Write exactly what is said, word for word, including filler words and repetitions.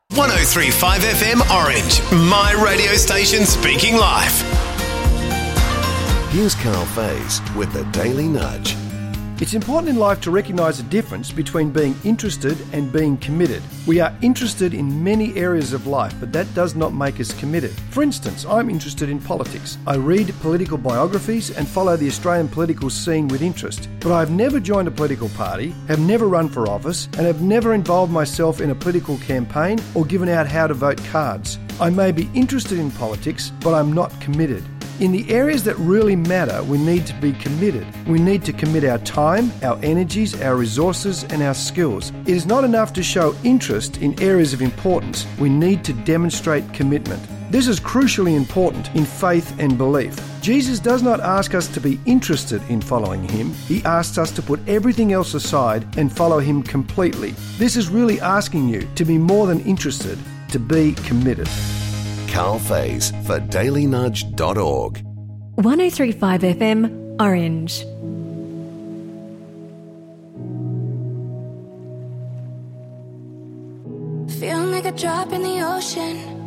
one oh three point five F M Orange, my radio station speaking life. Here's Carl Faze with the Daily Nudge. It's important in life to recognise the difference between being interested and being committed. We are interested in many areas of life, but that does not make us committed. For instance, I'm interested in politics. I read political biographies and follow the Australian political scene with interest. But I've never joined a political party, have never run for office, and have never involved myself in a political campaign or given out how to vote cards. I may be interested in politics, but I'm not committed. In the areas that really matter, we need to be committed. We need to commit our time, our energies, our resources, and our skills. It is not enough to show interest in areas of importance. We need to demonstrate commitment. This is crucially important in faith and belief. Jesus does not ask us to be interested in following him. He asks us to put everything else aside and follow him completely. This is really asking you to be more than interested, to be committed. Carl Faze for daily nudge dot org. one oh three point five F M Orange. Feel like a drop in the ocean,